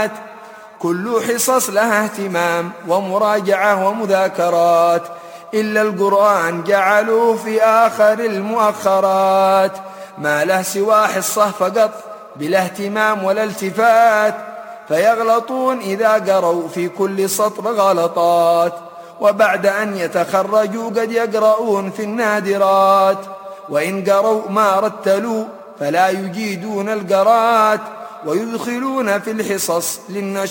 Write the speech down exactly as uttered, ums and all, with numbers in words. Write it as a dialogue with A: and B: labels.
A: والتفات. كل حصص لها اهتمام ومراجعة ومذاكرات، إلا القرآن جعلوه في آخر المؤخرات. ما له سوى حصة فقط بلا اهتمام ولا التفات، فيغلطون إذا قروا في كل سطر غلطات، وبعد أن يتخرجوا قد يقرؤون في النادرات. وإن قروا ما رتلوا فلا يجيدون القرات، ويدخلون في الحصص للنشر